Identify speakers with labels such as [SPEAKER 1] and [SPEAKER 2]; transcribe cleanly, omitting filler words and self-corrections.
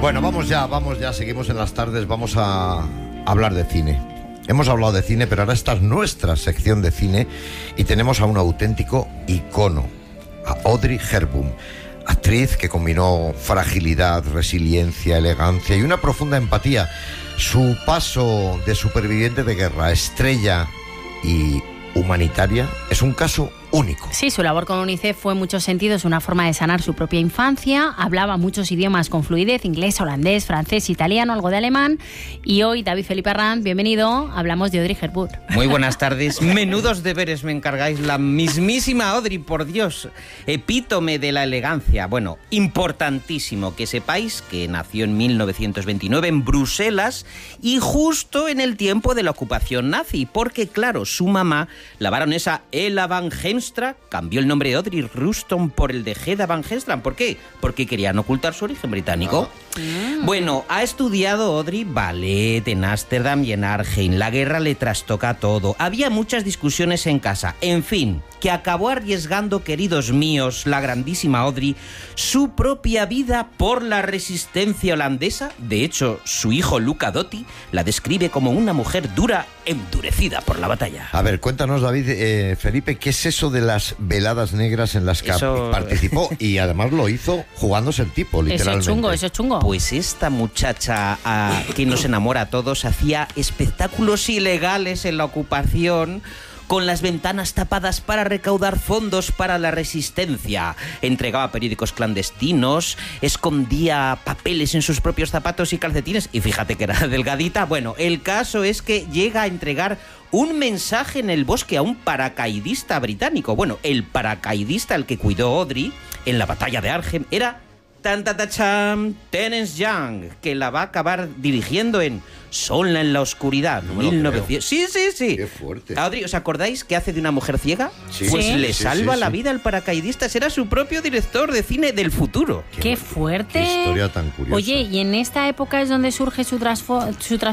[SPEAKER 1] Bueno, vamos ya, seguimos en las tardes, vamos a hablar de cine. Hemos hablado de cine, pero ahora esta es nuestra sección de cine y tenemos a un auténtico icono, a Audrey Hepburn, actriz que combinó fragilidad, resiliencia, elegancia y una profunda empatía. Su paso de superviviente de guerra, estrella y humanitaria es un caso único.
[SPEAKER 2] Sí, su labor con UNICEF fue en muchos sentidos una forma de sanar su propia infancia. Hablaba muchos idiomas con fluidez: inglés, holandés, francés, italiano, algo de alemán. Y hoy, David Felipe Arranz, bienvenido, hablamos de Audrey Hepburn.
[SPEAKER 3] Muy buenas tardes. Menudos deberes me encargáis. La mismísima Audrey, por Dios. Epítome de la elegancia. Bueno, importantísimo que sepáis que nació en 1929 en Bruselas y justo en el tiempo de la ocupación nazi. Porque, claro, su mamá, la baronesa Ella van Heemstra, cambió el nombre de Audrey Ruston por el de Hedda van Heemstra. ¿Por qué? Porque querían ocultar su origen británico. Bueno, ha estudiado Audrey ballet en Ámsterdam y en Arnhem. La guerra le trastoca todo. Había muchas discusiones en casa. En fin, que acabó arriesgando, queridos míos, la grandísima Audrey, su propia vida por la resistencia holandesa. De hecho, su hijo Luca Dotti la describe como una mujer dura, endurecida por la batalla.
[SPEAKER 1] A ver, cuéntanos, David, Felipe, ¿qué es eso de las veladas negras en las que participó? Y además lo hizo jugándose el tipo, literalmente.
[SPEAKER 2] Eso es chungo.
[SPEAKER 3] Pues esta muchacha que nos enamora a todos hacía espectáculos ilegales en la ocupación, con las ventanas tapadas para recaudar fondos para la resistencia. Entregaba periódicos clandestinos, escondía papeles en sus propios zapatos y calcetines, y fíjate que era delgadita. Bueno, el caso es que llega a entregar un mensaje en el bosque a un paracaidista británico. Bueno, el paracaidista al que cuidó Audrey en la batalla de Arnhem era Terence Young, que la va a acabar dirigiendo en Sola en la oscuridad,
[SPEAKER 1] no
[SPEAKER 3] 1900. Sí.
[SPEAKER 1] Qué fuerte.
[SPEAKER 3] Audrey, ¿os acordáis que hace de una mujer ciega?
[SPEAKER 1] Sí.
[SPEAKER 3] Pues le
[SPEAKER 1] Sí,
[SPEAKER 3] salva
[SPEAKER 1] sí.
[SPEAKER 3] la vida al paracaidista. Será su propio director de cine del futuro.
[SPEAKER 2] ¡Qué fuerte!
[SPEAKER 1] Qué historia tan curiosa.
[SPEAKER 2] Oye, y en esta época es donde surge su trasfondo